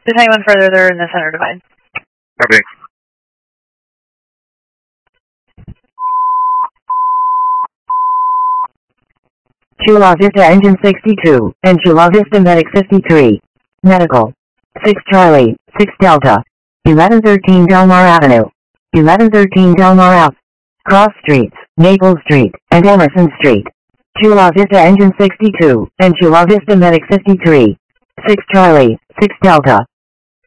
Just anyone further, they're in the center divide. Copy. Chula Vista Engine 62, and Chula Vista Medic 53. Medical. 6 Charlie, 6 Delta. 1113 Delmar Avenue. 1113 Delmar Ave. Cross Streets, Maple Street, and Emerson Street. Chula Vista Engine 62, and Chula Vista Medic 53. 6 Charlie, 6 Delta.